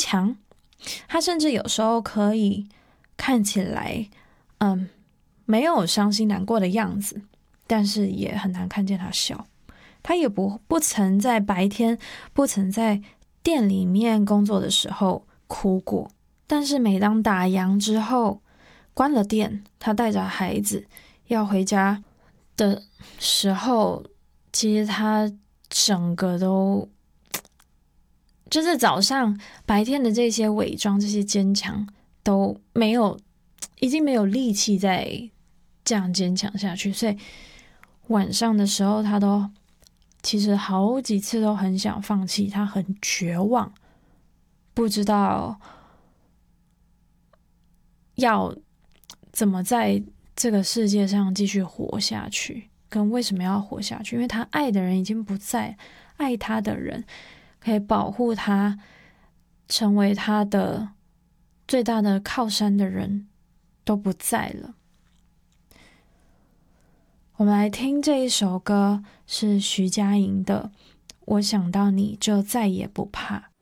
强，他甚至有时候可以看起来没有伤心难过的样子，但是也很难看见他笑。他也不曾在白天，不曾在店里面工作的时候哭过，但是每当打烊之后关了店，他带着孩子要回家的时候，其实他整个都就是早上白天的这些伪装，这些坚强都没有，已经没有力气再这样坚强下去，所以晚上的时候他都其实好几次都很想放弃，他很绝望，不知道要怎么在这个世界上继续活下去，跟为什么要活下去，因为他爱的人已经不在，爱他的人可以保护他成为他的最大的靠山的人都不在了。我们来听这一首歌，是徐佳莹的《我想到你就再也不怕》。